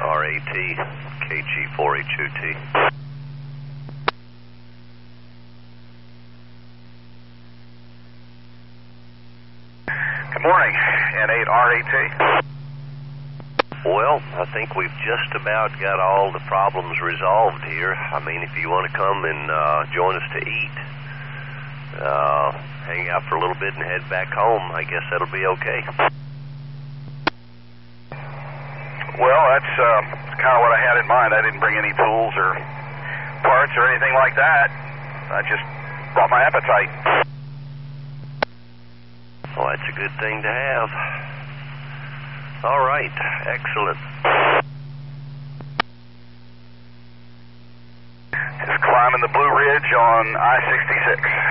RAT, KG4HUT. Good morning, N8 RAT. Well, I think we've just about got all the problems resolved here. I mean, if you want to come and join us to eat, hang out for a little bit and head back home, I guess that'll be okay. Well, that's kind of what I had in mind. I didn't bring any tools or parts or anything like that. I just brought my appetite. Well, that's a good thing to have. All right, excellent. Just climbing the Blue Ridge on I-66.